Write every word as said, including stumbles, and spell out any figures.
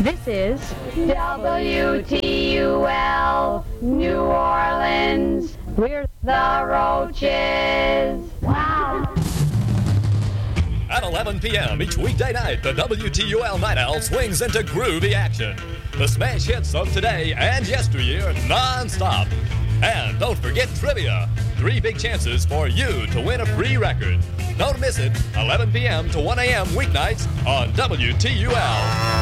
This is W T U L New Orleans. We're the Roaches. Wow. At eleven p.m. each weekday night, the W T U L Night Owl swings into groovy action. The smash hits of today and yesteryear non-stop. And don't forget trivia. Three big chances for you to win a free record. Don't miss it, eleven p.m. to one a.m. weeknights on W T U L.